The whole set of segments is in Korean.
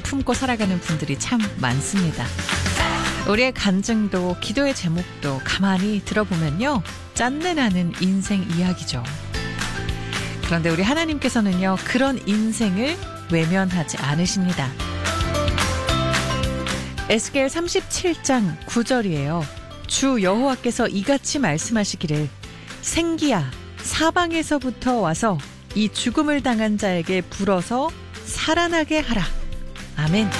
품고 살아가는 분들이 참 많습니다. 우리의 간증도 기도의 제목도 가만히 들어보면요, 짠내나는 인생 이야기죠. 그런데 우리 하나님께서는요, 그런 인생을 외면하지 않으십니다. 에스겔 37장 9절이에요. 주 여호와께서 이같이 말씀하시기를 생기야 사방에서부터 와서 이 죽음을 당한 자에게 불어서 살아나게 하라. 아멘.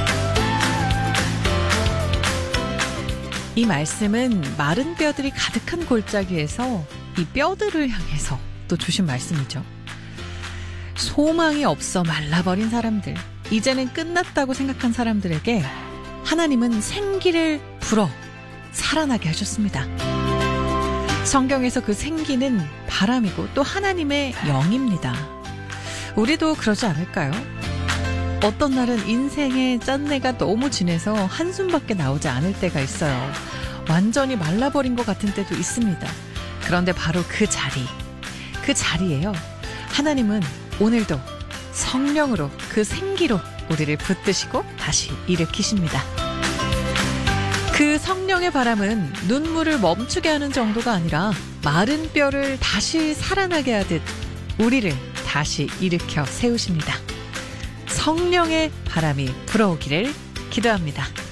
이 말씀은 마른 뼈들이 가득한 골짜기에서 이 뼈들을 향해서 또 주신 말씀이죠. 소망이 없어 말라버린 사람들, 이제는 끝났다고 생각한 사람들에게 하나님은 생기를 불어 살아나게 하셨습니다. 성경에서 그 생기는 바람이고 또 하나님의 영입니다. 우리도 그러지 않을까요? 어떤 날은 인생의 짠내가 너무 진해서 한숨밖에 나오지 않을 때가 있어요. 완전히 말라버린 것 같은 때도 있습니다. 그런데 바로 그 자리예요. 하나님은 오늘도 성령으로 그 생기로 우리를 붙드시고 다시 일으키십니다. 그 성령의 바람은 눈물을 멈추게 하는 정도가 아니라 마른 뼈를 다시 살아나게 하듯 우리를 다시 일으켜 세우십니다. 성령의 바람이 불어오기를 기도합니다.